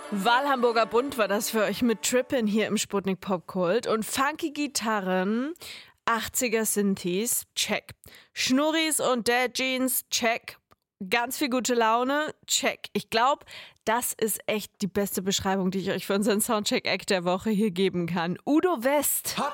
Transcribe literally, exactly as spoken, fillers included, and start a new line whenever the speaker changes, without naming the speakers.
Wahlhamburger Bund war das für euch mit Trippin' hier im Sputnik Popkult. Und funky Gitarren, achtziger Synthes, check. Schnurris und Dad Jeans, check. Ganz viel gute Laune, check. Ich glaube, das ist echt die beste Beschreibung, die ich euch für unseren Soundcheck-Act der Woche hier geben kann. Udo West.
Hot